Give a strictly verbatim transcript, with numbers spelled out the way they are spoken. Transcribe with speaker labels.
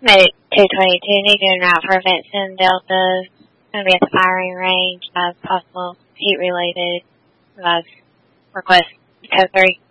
Speaker 1: Medic two twenty-two, need to route for events in Delta. Going to be at the firing range as possible heat related. Request code three.